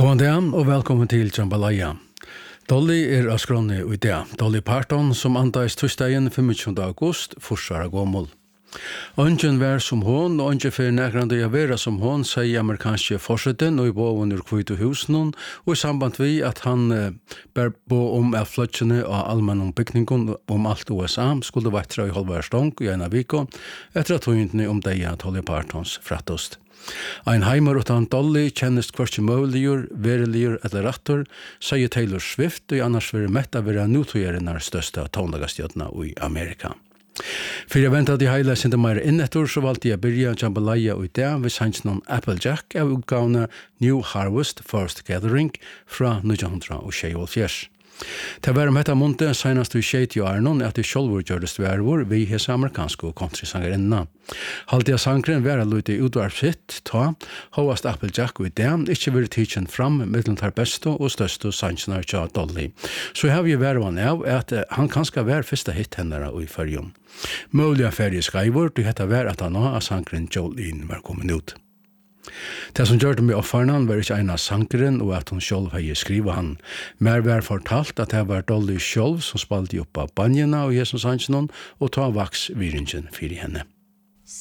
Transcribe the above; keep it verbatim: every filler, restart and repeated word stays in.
God dag og velkommen til Jambalaya. Dolly er av skrønne i dag. Dolly Parton som andas torsdagen femogtjúgunda august, forsvara gommel. Ongen vær som hon, og ongen fyrir nærgrande å være som hon, sier amerikanske forsøtten og i boven ur Kvitu husen, og i samband vi at han eh, bær bo om av fløtsjene og allmennom bygningen om alt U S A skulle vatra i halvvær stong i en av viko, etter at høyndene om deg at Dolly Partons frattost. Ein heimar utan Dolly kjennest hversi møvligur, vereligur eller rattur, sier Taylor Swift, og annars vil metta være nutøyerinnar største tonlagastjøtna i Amerika. For jeg ventet at jeg heile sinde mer innetter, så valgte jeg byrja Jambalaya og det ved sannsjonen Applejack av utgavene New Harvest First Gathering fra nítjan hundrað og sjeyoghálvfjerðs. Det var om dette måned senest i tjei Arnon at det sjølvor gjørdes vervor vi hese amerikanske countrysangerinna. Halte jeg sangren være lute utvarp sitt, ta, hovast Applejack og det, ikke vil tidsen fram mellom tar beste og største sangsjoner tja Dolly. Så har vi vervan av at han kanskje være første hit hendere i fyrjum. Mulig affære i Skyward, og hette var at han nå av sangren Jolene var kommet ut. Det som gjør det med offernen var ikke en av sangeren og at hun selv hadde skrivet han. Mer var fortalt at det var Dolly selv som spalte opp av banjene og Jesus Hansson og ta vaks viringen for henne.